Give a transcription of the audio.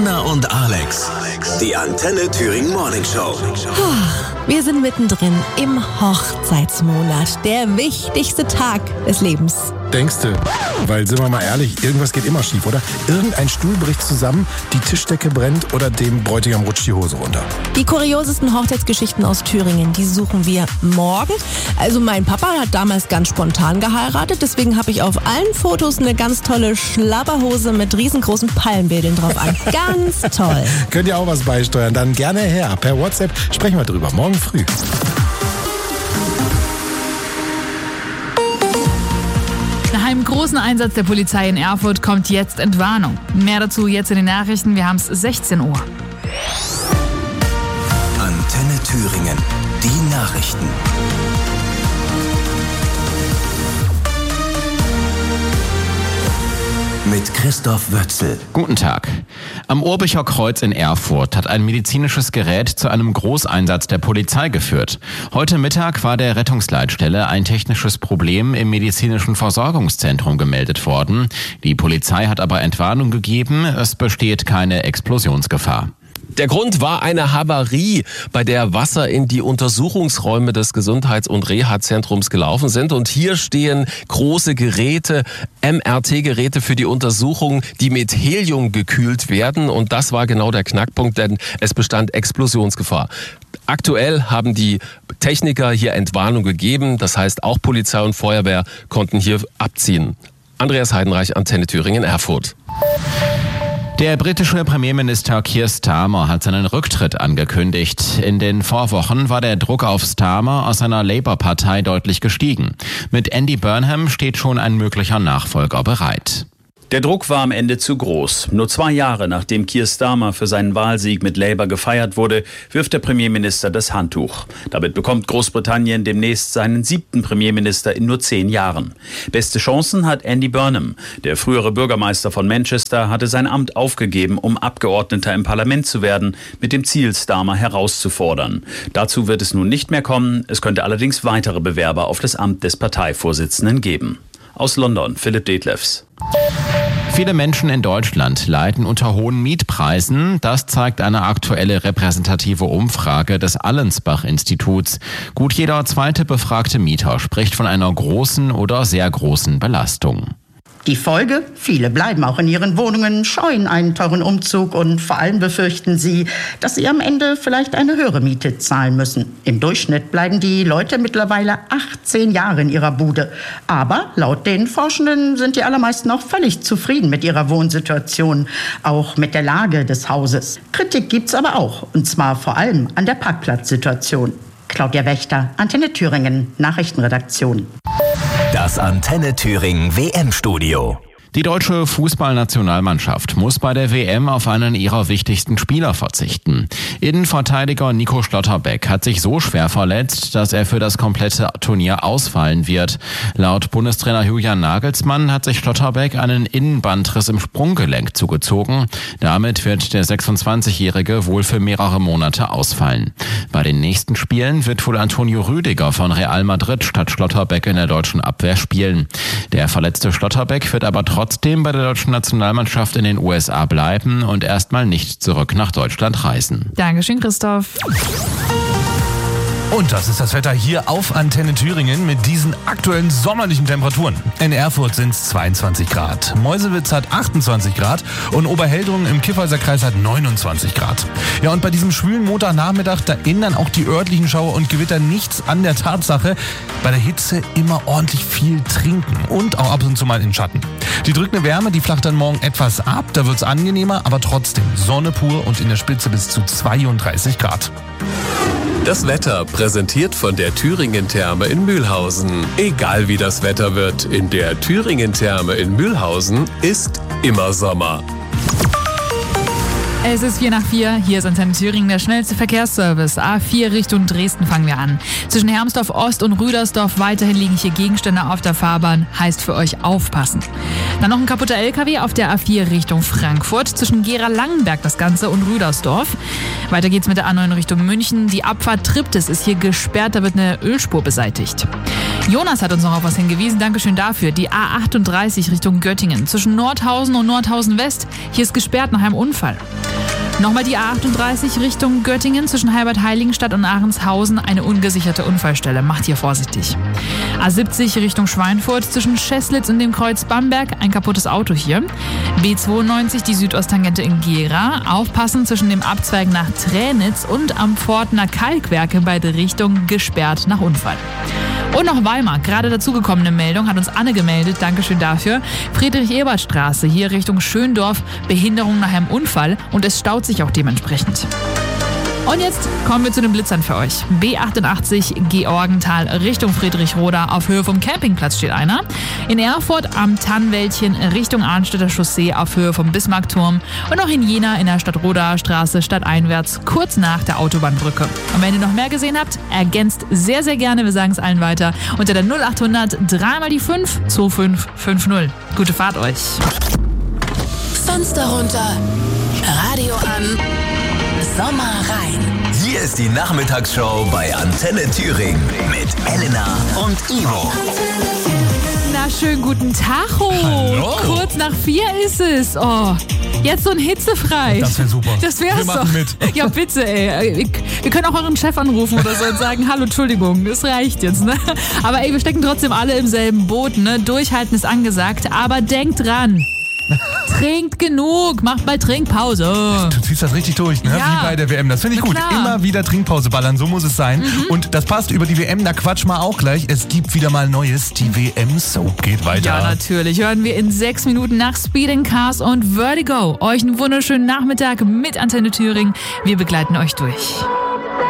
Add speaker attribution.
Speaker 1: Anna und Alex. Die Antenne Thüringen Morning Show.
Speaker 2: Wir sind mittendrin im Hochzeitsmonat. Der wichtigste Tag des Lebens.
Speaker 3: Denkste, weil sind wir mal ehrlich, irgendwas geht immer schief, oder? Irgendein Stuhl bricht zusammen, die Tischdecke brennt oder dem Bräutigam rutscht die Hose runter.
Speaker 2: Die kuriosesten Hochzeitsgeschichten aus Thüringen, die suchen wir morgen. Also mein Papa hat damals ganz spontan geheiratet, deswegen habe ich auf allen Fotos eine ganz tolle Schlabberhose mit riesengroßen Palmwedeln drauf an. Ganz toll.
Speaker 3: Könnt ihr auch was beisteuern? Dann gerne her. Per WhatsApp sprechen wir drüber. Morgen früh.
Speaker 4: Nach einem großen Einsatz der Polizei in Erfurt kommt jetzt Entwarnung. Mehr dazu jetzt in den Nachrichten. Wir haben es 16 Uhr.
Speaker 1: Antenne Thüringen. Die Nachrichten. Mit Christoph Wötzel.
Speaker 5: Guten Tag. Am Urbicher Kreuz in Erfurt hat ein medizinisches Gerät zu einem Großeinsatz der Polizei geführt. Heute Mittag war der Rettungsleitstelle ein technisches Problem im medizinischen Versorgungszentrum gemeldet worden. Die Polizei hat aber Entwarnung gegeben, es besteht keine Explosionsgefahr.
Speaker 6: Der Grund war eine Havarie, bei der Wasser in die Untersuchungsräume des Gesundheits- und Reha-Zentrums gelaufen sind. Und hier stehen große Geräte, MRT-Geräte für die Untersuchung, die mit Helium gekühlt werden. Und das war genau der Knackpunkt, denn es bestand Explosionsgefahr. Aktuell haben die Techniker hier Entwarnung gegeben. Das heißt, auch Polizei und Feuerwehr konnten hier abziehen. Andreas Heidenreich, Antenne Thüringen, Erfurt.
Speaker 5: Der britische Premierminister Keir Starmer hat seinen Rücktritt angekündigt. In den Vorwochen war der Druck auf Starmer aus seiner Labour-Partei deutlich gestiegen. Mit Andy Burnham steht schon ein möglicher Nachfolger bereit.
Speaker 7: Der Druck war am Ende zu groß. Nur 2 Jahre nachdem Keir Starmer für seinen Wahlsieg mit Labour gefeiert wurde, wirft der Premierminister das Handtuch. Damit bekommt Großbritannien demnächst seinen 7. Premierminister in nur 10 Jahren. Beste Chancen hat Andy Burnham. Der frühere Bürgermeister von Manchester hatte sein Amt aufgegeben, um Abgeordneter im Parlament zu werden, mit dem Ziel, Starmer herauszufordern. Dazu wird es nun nicht mehr kommen. Es könnte allerdings weitere Bewerber auf das Amt des Parteivorsitzenden geben. Aus London, Philipp Detlefs.
Speaker 5: Viele Menschen in Deutschland leiden unter hohen Mietpreisen. Das zeigt eine aktuelle repräsentative Umfrage des Allensbach-Instituts. Gut jeder zweite befragte Mieter spricht von einer großen oder sehr großen Belastung.
Speaker 8: Die Folge? Viele bleiben auch in ihren Wohnungen, scheuen einen teuren Umzug und vor allem befürchten sie, dass sie am Ende vielleicht eine höhere Miete zahlen müssen. Im Durchschnitt bleiben die Leute mittlerweile 18 Jahre in ihrer Bude. Aber laut den Forschenden sind die allermeisten auch völlig zufrieden mit ihrer Wohnsituation, auch mit der Lage des Hauses. Kritik gibt's aber auch, und zwar vor allem an der Parkplatzsituation. Claudia Wächter, Antenne Thüringen, Nachrichtenredaktion.
Speaker 1: Das Antenne Thüringen WM-Studio.
Speaker 5: Die deutsche Fußballnationalmannschaft muss bei der WM auf einen ihrer wichtigsten Spieler verzichten. Innenverteidiger Nico Schlotterbeck hat sich so schwer verletzt, dass er für das komplette Turnier ausfallen wird. Laut Bundestrainer Julian Nagelsmann hat sich Schlotterbeck einen Innenbandriss im Sprunggelenk zugezogen. Damit wird der 26-Jährige wohl für mehrere Monate ausfallen. Bei den nächsten Spielen wird wohl Antonio Rüdiger von Real Madrid statt Schlotterbeck in der deutschen Abwehr spielen. Der verletzte Schlotterbeck wird aber trotzdem bei der deutschen Nationalmannschaft in den USA bleiben und erstmal nicht zurück nach Deutschland reisen.
Speaker 4: Dankeschön, Christoph.
Speaker 9: Und das ist das Wetter hier auf Antenne Thüringen mit diesen aktuellen sommerlichen Temperaturen. In Erfurt sind es 22 Grad, Meuselwitz hat 28 Grad und Oberheldrungen im Kiffhäuser Kreis hat 29 Grad. Ja, und bei diesem schwülen Montagnachmittag, da ändern auch die örtlichen Schauer und Gewitter nichts an der Tatsache, bei der Hitze immer ordentlich viel trinken und auch ab und zu mal in den Schatten. Die drückende Wärme, die flacht dann morgen etwas ab, da wird's angenehmer, aber trotzdem Sonne pur und in der Spitze bis zu 32 Grad.
Speaker 10: Das Wetter präsentiert von der Thüringen-Therme in Mühlhausen. Egal wie das Wetter wird, in der Thüringen-Therme in Mühlhausen ist immer Sommer.
Speaker 4: Es ist 4:04, hier ist Antenne Thüringen, der schnellste Verkehrsservice. A4 Richtung Dresden fangen wir an. Zwischen Hermsdorf Ost und Rüdersdorf weiterhin liegen hier Gegenstände auf der Fahrbahn, heißt für euch aufpassen. Dann noch ein kaputter LKW auf der A4 Richtung Frankfurt, zwischen Gera-Langenberg das Ganze und Rüdersdorf. Weiter geht's mit der A9 Richtung München. Die Abfahrt Triptis ist hier gesperrt, da wird eine Ölspur beseitigt. Jonas hat uns noch auf was hingewiesen, Dankeschön dafür. Die A38 Richtung Göttingen, zwischen Nordhausen und Nordhausen West, hier ist gesperrt nach einem Unfall. Nochmal die A38 Richtung Göttingen zwischen Heilbad-Heiligenstadt und Ahrenshausen. Eine ungesicherte Unfallstelle. Macht hier vorsichtig. A70 Richtung Schweinfurt zwischen Scheslitz und dem Kreuz Bamberg. Ein kaputtes Auto hier. B92 die Südosttangente in Gera. Aufpassen zwischen dem Abzweig nach Tränitz und am Pfortner Kalkwerk in beide Richtungen gesperrt nach Unfall. Und noch Weimar, gerade dazugekommene Meldung, hat uns Anne gemeldet, Dankeschön dafür. Friedrich-Ebert-Straße, hier Richtung Schöndorf, Behinderung nach einem Unfall und es staut sich auch dementsprechend. Und jetzt kommen wir zu den Blitzern für euch. B88 Georgenthal Richtung Friedrichroda, auf Höhe vom Campingplatz steht einer. In Erfurt am Tannwäldchen Richtung Arnstädter Chaussee auf Höhe vom Bismarckturm. Und auch in Jena in der Stadtrodaer Straße stadteinwärts, kurz nach der Autobahnbrücke. Und wenn ihr noch mehr gesehen habt, ergänzt sehr, sehr gerne, wir sagen es allen weiter, unter der 0800 3 mal die 5 2550. Gute Fahrt euch.
Speaker 1: Fenster runter, Radio an, Sommer rein. Hier ist die Nachmittagsshow bei Antenne Thüringen mit Elena und Ivo.
Speaker 4: Na, schönen guten Tag.
Speaker 9: Hallo.
Speaker 4: Kurz nach 4 ist es. Oh, jetzt so ein Hitzefrei.
Speaker 9: Das wäre super.
Speaker 4: Das wär's
Speaker 9: Wir machen
Speaker 4: doch.
Speaker 9: mit.
Speaker 4: Ja, bitte, ey. Wir können auch euren Chef anrufen oder so und sagen, hallo, Entschuldigung, das reicht jetzt, ne? Aber ey, wir stecken trotzdem alle im selben Boot, ne? Durchhalten ist angesagt, aber denkt dran. Trinkt genug, macht mal Trinkpause.
Speaker 9: Du ziehst das richtig durch, ne?
Speaker 4: Ja.
Speaker 9: Wie bei der WM. Das finde ich gut.
Speaker 4: Klar.
Speaker 9: Immer wieder Trinkpause ballern, so muss es sein. Und das passt über die WM, da quatschen wir auch gleich. Es gibt wieder mal Neues. Die WM-Soap geht weiter.
Speaker 4: Ja, natürlich. Hören wir in 6 Minuten nach Speed & Cars und Vertigo. Euch einen wunderschönen Nachmittag mit Antenne Thüringen. Wir begleiten euch durch.